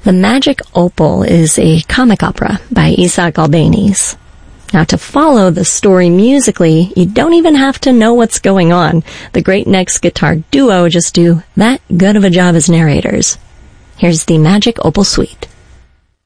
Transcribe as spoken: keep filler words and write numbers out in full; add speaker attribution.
Speaker 1: The Magic Opal is a comic opera by Isaac Albéniz. Now, to follow the story musically, you don't even have to know what's going on. The Great Next Guitar Duo just do that good of a job as narrators. Here's the Magic Opal Suite.